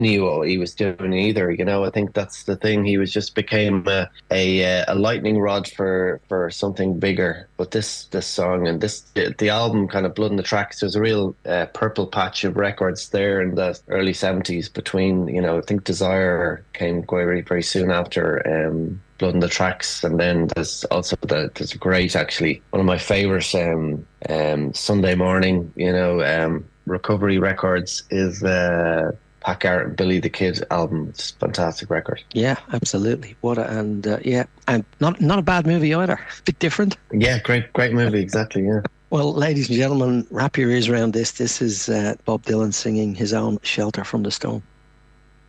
knew what he was doing either. You know, I think that's the thing. He was just became a lightning rod for something bigger. But this song and the album, kind of Blood in the Tracks, there's a real purple patch of records there in the early '70s between, you know, I think Desire came very, very soon after. Blood in the Tracks, and then there's also there's a great, actually, one of my favorites, Sunday Morning, you know, Recovery Records is Pat Garrett and Billy the Kid album. It's a fantastic record. Yeah, absolutely. Yeah, and not a bad movie either. Bit different. Yeah, great movie. Exactly. Yeah. Well, ladies and gentlemen, wrap your ears around this. This is Bob Dylan singing his own "Shelter from the Storm."